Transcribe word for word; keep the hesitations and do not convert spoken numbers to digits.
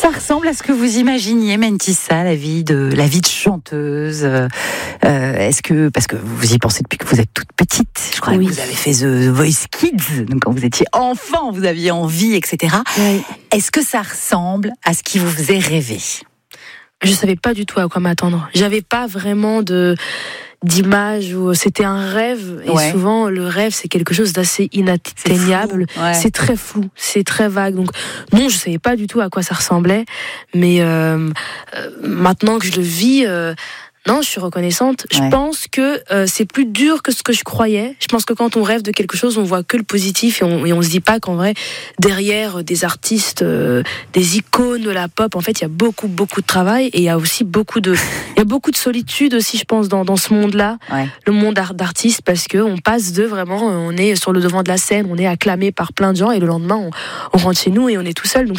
Ça ressemble à ce que vous imaginiez, Mentissa, la vie de la vie de chanteuse. Euh, est-ce que parce que vous y pensez depuis que vous êtes toute petite, je crois oui. que vous avez fait The Voice Kids, donc quand vous étiez enfant, vous aviez envie, et cetera. Oui. Est-ce que ça ressemble à ce qui vous faisait rêver? Je savais pas du tout à quoi m'attendre. J'avais pas vraiment de d'image où c'était un rêve. Et ouais. souvent, le rêve, c'est quelque chose d'assez inatteignable. C'est, ouais. c'est très flou, c'est très vague. Donc, non, je savais pas du tout à quoi ça ressemblait. Mais euh, euh, maintenant que je le vis... Euh, Non, je suis reconnaissante. Ouais. Je pense que euh, c'est plus dur que ce que je croyais. Je pense que quand on rêve de quelque chose, on voit que le positif et on, et on se dit pas qu'en vrai, derrière des artistes, euh, des icônes de la pop, en fait, il y a beaucoup, beaucoup de travail et il y a aussi beaucoup de, il y a beaucoup de solitude aussi, je pense, dans, dans ce monde-là, ouais. le monde d'art, d'artistes, parce que on passe de vraiment, on est sur le devant de la scène, on est acclamé par plein de gens et le lendemain, on, on rentre chez nous et on est tout seul. Donc